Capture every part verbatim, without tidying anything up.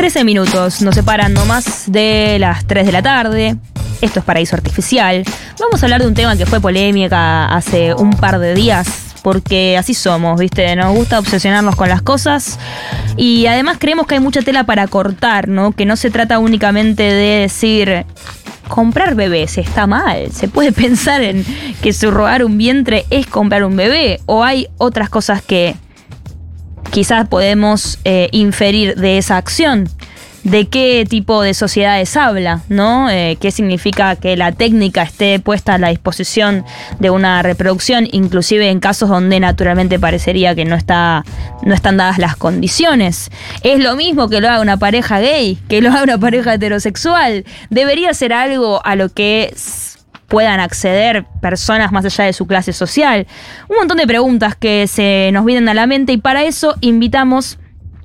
trece minutos nos separan no más de las tres de la tarde. Esto es Paraíso Artificial. Vamos a hablar de un tema que fue polémica hace un par de días, porque así somos, ¿viste? Nos gusta obsesionarnos con las cosas y además creemos que hay mucha tela para cortar, ¿no? Que no se trata únicamente de decir comprar bebés está mal. Se puede pensar en que subrogar un vientre es comprar un bebé, o hay otras cosas que quizás podemos eh, inferir de esa acción. ¿De qué tipo de sociedades habla, no? Eh, ¿Qué significa que la técnica esté puesta a la disposición de una reproducción, inclusive en casos donde naturalmente parecería que no está, no están dadas las condiciones? ¿Es lo mismo que lo haga una pareja gay, que lo haga una pareja heterosexual? ¿Debería ser algo a lo que puedan acceder personas más allá de su clase social? Un montón de preguntas que se nos vienen a la mente, y para eso invitamos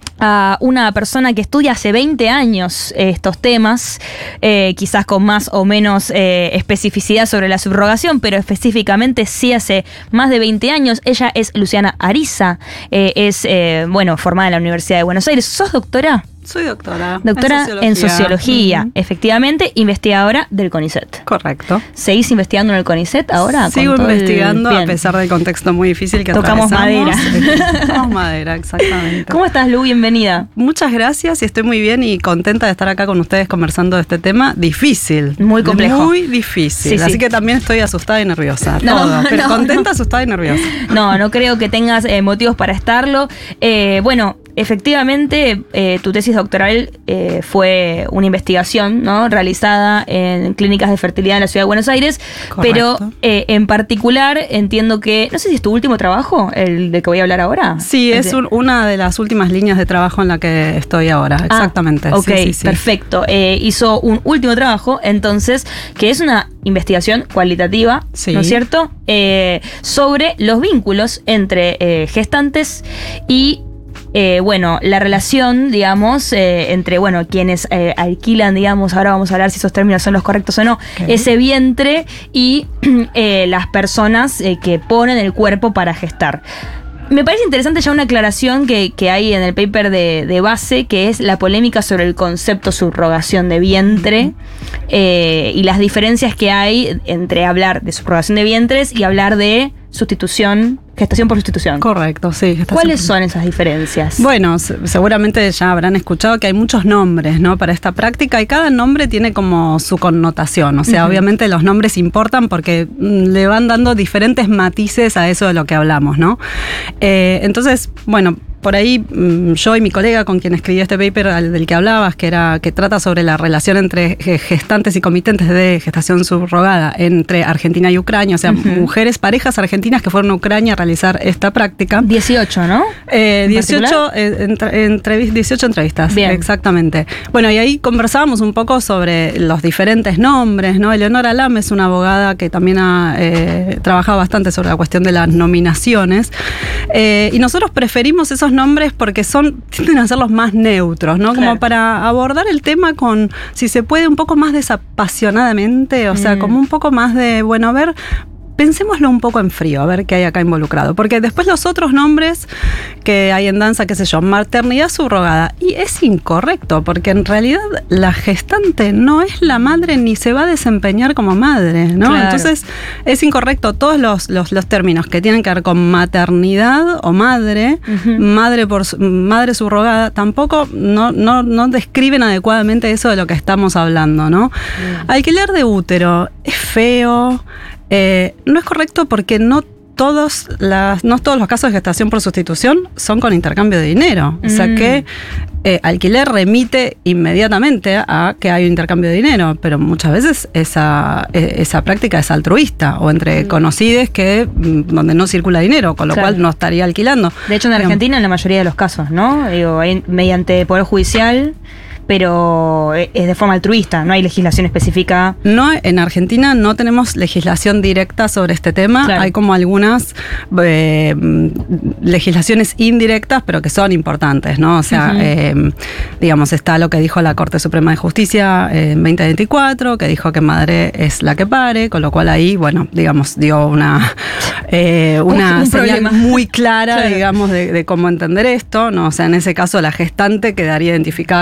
a una persona que estudia hace veinte años estos temas, eh, quizás con más o menos eh, especificidad sobre la subrogación, pero específicamente sí hace más de veinte años. Ella es Luciana Ariza, eh, es, eh, bueno, formada en la Universidad de Buenos Aires. ¿Sos doctora? Soy doctora. Doctora en Sociología, en sociología uh-huh. Efectivamente, investigadora del CONICET. Correcto. ¿Seguís investigando en el CONICET ahora? Sigo con investigando el... a pesar del contexto muy difícil que Tocamos atravesamos. madera. Tocamos madera, exactamente. ¿Cómo estás, Lu? Bienvenida. Muchas gracias y estoy muy bien y contenta de estar acá con ustedes conversando de este tema difícil. Muy complejo. Muy difícil. Sí, Así sí. que también estoy asustada y nerviosa. No, todo. Pero no, contenta, no. asustada y nerviosa. No, no creo que tengas eh, motivos para estarlo. Eh, bueno, efectivamente, eh, tu tesis doctoral eh, fue una investigación, ¿no?, realizada en clínicas de fertilidad en la Ciudad de Buenos Aires. Correcto. Pero eh, en particular entiendo que, no sé si es tu último trabajo, el de que voy a hablar ahora. Sí, es, es un, una de las últimas líneas de trabajo en la que estoy ahora, ah, exactamente. Ok, sí, sí, sí. Perfecto. Eh, hizo un último trabajo, entonces, que es una investigación cualitativa, sí. ¿no es cierto?, eh, sobre los vínculos entre eh, gestantes y Eh, bueno, la relación, digamos, eh, entre, bueno, quienes eh, alquilan, digamos, ahora vamos a hablar si esos términos son los correctos o no, okay. ese vientre y eh, las personas eh, que ponen el cuerpo para gestar. Me parece interesante ya una aclaración que, que hay en el paper de, de base, que es la polémica sobre el concepto subrogación de vientre uh-huh. eh, y las diferencias que hay entre hablar de subrogación de vientres y hablar de sustitución, gestación por sustitución. Correcto, sí. ¿Cuáles por... son esas diferencias? Bueno, seguramente ya habrán escuchado que hay muchos nombres, ¿no?, para esta práctica, y cada nombre tiene como su connotación. O sea, uh-huh. obviamente los nombres importan porque le van dando diferentes matices a eso de lo que hablamos, ¿no? Eh, entonces, bueno, por ahí yo y mi colega con quien escribí este paper del que hablabas, que era que trata sobre la relación entre gestantes y comitentes de gestación subrogada entre Argentina y Ucrania, o sea, uh-huh. mujeres, parejas argentinas que fueron a Ucrania a realizar esta práctica. dieciocho, ¿no? Eh, dieciocho, eh, entre, entre, dieciocho entrevistas. Bien. Exactamente. Bueno, y ahí conversábamos un poco sobre los diferentes nombres, ¿no? Eleonora Lam es una abogada que también ha eh, trabajado bastante sobre la cuestión de las nominaciones, eh, y nosotros preferimos esos nombres porque son, tienden a ser los más neutros, ¿no? Claro. Como para abordar el tema con, si se puede, un poco más desapasionadamente, o sea, mm. como un poco más de, bueno, a ver, pensémoslo un poco en frío, a ver qué hay acá involucrado. Porque después los otros nombres que hay en danza, qué sé yo, maternidad subrogada. Y es incorrecto, porque en realidad la gestante no es la madre ni se va a desempeñar como madre, ¿no? Claro. Entonces es incorrecto todos los, los, los términos que tienen que ver con maternidad o madre, uh-huh. madre por madre subrogada, tampoco no, no, no describen adecuadamente eso de lo que estamos hablando, ¿no? Uh-huh. Alquiler de útero es feo. Eh, no es correcto porque no todos, las, no todos los casos de gestación por sustitución son con intercambio de dinero. Mm. O sea que eh, alquiler remite inmediatamente a que hay un intercambio de dinero, pero muchas veces esa, esa práctica es altruista o entre mm. conocidos que donde no circula dinero, con lo claro. cual no estaría alquilando. De hecho, en Argentina, en la mayoría de los casos, ¿no? Digo, hay, mediante poder judicial, pero es de forma altruista, no hay legislación específica. No, en Argentina no tenemos legislación directa sobre este tema. Claro. Hay como algunas eh, legislaciones indirectas, pero que son importantes, ¿no? O sea, uh-huh. eh, digamos, está lo que dijo la Corte Suprema de Justicia en veinte veinticuatro, que dijo que madre es la que pare, con lo cual ahí, bueno, digamos, dio una, eh, una un, un señal problema muy clara, claro. digamos, de, de cómo entender esto, ¿no? O sea, en ese caso la gestante quedaría identificada como madre.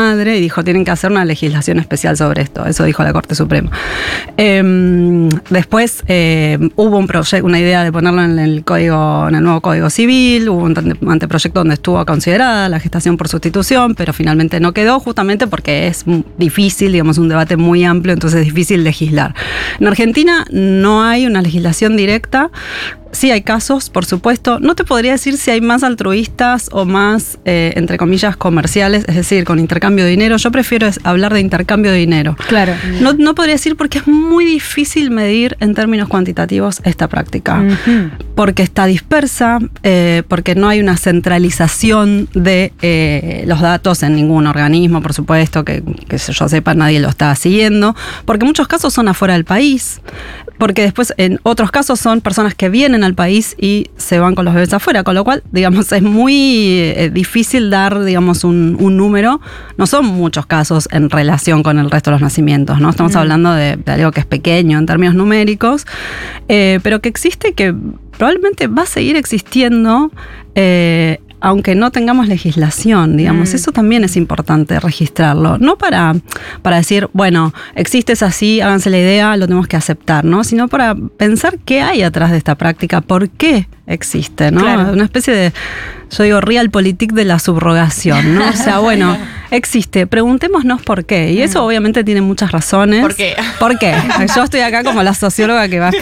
madre y dijo, tienen que hacer una legislación especial sobre esto. Eso dijo la Corte Suprema. Eh, después eh, hubo un proyecto, una idea de ponerlo en el código, en el nuevo Código Civil, hubo un anteproyecto donde estuvo considerada la gestación por sustitución, pero finalmente no quedó, justamente porque es difícil, digamos, un debate muy amplio, entonces es difícil legislar. En Argentina no hay una legislación directa. Sí hay casos, por supuesto. No te podría decir si hay más altruistas o más, eh, entre comillas, comerciales, es decir, con intercambio de dinero. Yo prefiero es hablar de intercambio de dinero. Claro. No, no podría decir porque es muy difícil medir en términos cuantitativos esta práctica. Uh-huh. Porque está dispersa, eh, porque no hay una centralización de eh, los datos en ningún organismo, por supuesto, que, que yo sepa, nadie lo está siguiendo. Porque muchos casos son afuera del país. Porque después, en otros casos, son personas que vienen al país y se van con los bebés afuera, con lo cual, digamos, es muy eh, difícil dar, digamos, un, un número. No son muchos casos en relación con el resto de los nacimientos, ¿no? Estamos mm. hablando de, de algo que es pequeño en términos numéricos, eh, pero que existe, que probablemente va a seguir existiendo, eh, aunque no tengamos legislación, digamos, mm. eso también es importante registrarlo. No para, para decir, bueno, existe, es así, háganse la idea, lo tenemos que aceptar, ¿no? Sino para pensar qué hay atrás de esta práctica, por qué existe, ¿no? Claro. Una especie de, yo digo, realpolitik de la subrogación, ¿no? O sea, bueno, existe, preguntémonos por qué. Y eso obviamente tiene muchas razones. ¿Por qué? ¿Por qué? Yo estoy acá como la socióloga que va a